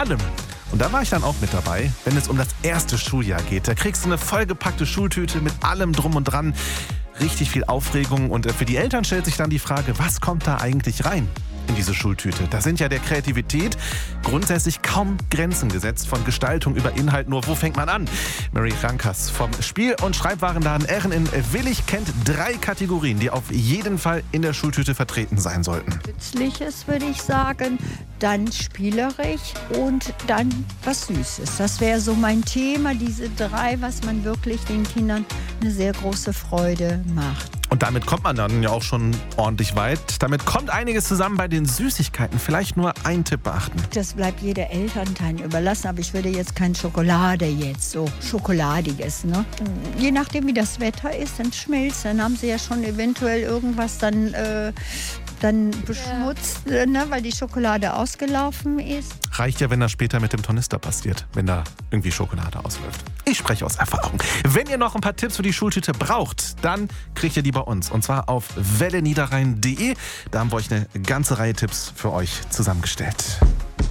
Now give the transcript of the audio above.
allem. Und da war ich dann auch mit dabei, wenn es um das erste Schuljahr geht. Da kriegst du eine vollgepackte Schultüte mit allem drum und dran. Richtig viel Aufregung und für die Eltern stellt sich dann die Frage, was kommt da eigentlich rein in diese Schultüte? Da sind ja der Kreativität grundsätzlich kaum Grenzen gesetzt, von Gestaltung über Inhalt. Nur wo fängt man an? Mary Rankers vom Spiel- und Schreibwarenladen Ehren in Willich kennt 3 Kategorien, die auf jeden Fall in der Schultüte vertreten sein sollten. Nützliches würde ich sagen, dann spielerisch und dann was Süßes. Das wäre so mein Thema, diese 3, was man wirklich den Kindern eine sehr große Freude macht. Und damit kommt man dann ja auch schon ordentlich weit. Damit kommt einiges zusammen bei den Süßigkeiten. Vielleicht nur einen Tipp beachten. Das bleibt jeder Elternteil überlassen, aber ich würde jetzt keine Schokolade so Schokoladiges. Ne? Je nachdem, wie das Wetter ist, dann schmilzt. Dann haben sie ja schon eventuell irgendwas dann beschmutzt, ne, weil die Schokolade ausgelaufen ist. Reicht ja, wenn das später mit dem Tornister passiert, wenn da irgendwie Schokolade ausläuft. Ich spreche aus Erfahrung. Wenn ihr noch ein paar Tipps für die Schultüte braucht, dann kriegt ihr die bei uns. Und zwar auf welleniederrhein.de. Da haben wir euch eine ganze Reihe Tipps für euch zusammengestellt.